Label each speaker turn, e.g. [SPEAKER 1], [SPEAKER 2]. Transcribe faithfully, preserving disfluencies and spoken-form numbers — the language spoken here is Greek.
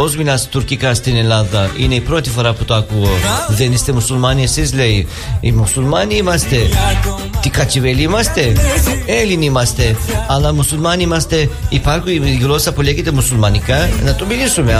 [SPEAKER 1] Πώς μιλάς τουρκικά στην Ελλάδα? Είναι η πρώτη φορά που το ακούω. Δεν είστε μουσουλμάνοι εσείς, λέει. Οι μουσουλμάνοι είμαστε. Τι κατσιβέλοι είμαστε? Έλληνοι είμαστε. Αλλά μουσουλμάνοι είμαστε. Υπάρχει η γλώσσα που λέγεται μουσουλμανικά. Να το μιλήσουμε.